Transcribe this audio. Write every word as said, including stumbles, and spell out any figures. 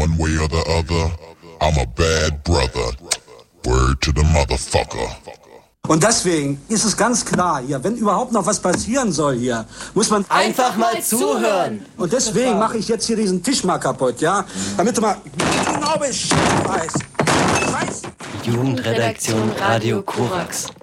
one way or the other, I'm a bad brother. Word to the motherfucker. Und deswegen ist es ganz klar hier, wenn überhaupt noch was passieren soll hier, muss man einfach mal zuhören. Und deswegen mache ich jetzt hier diesen Tisch mal kaputt, ja? Damit du mal genau Bescheid weißt. Jugendredaktion Radio Korax.